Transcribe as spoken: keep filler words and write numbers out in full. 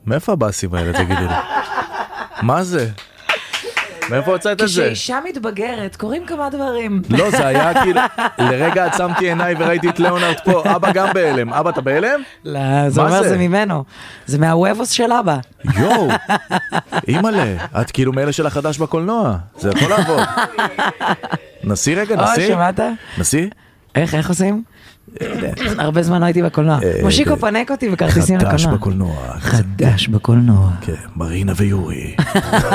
מאיפה הבאסים האלה, תגידי לי? מה זה? מאיפה הוצאת את זה? כשאישה מתבגרת, קוראים כמה דברים. לא, זה היה כאילו, לרגע עצמתי עיניי וראיתי את ליאונרד פה, אבא גם בהלם. אבא, אתה בהלם? לא, זה אומר זה ממנו. זה מהוובוס של אבא. יואו, אימא'לה, את כאילו מאלה של החדש בקולנוע. זה יכול לעבוד. נסי רגע, נסי. או, שמעת? נסי? איך, איך עושים? הרבה זמן לא הייתי בקולנוע. מושיקו פנק אותי וכרטיסים לקולנוע. חדש בקולנוע. חדש בקולנוע. כן, מרינה ויורי.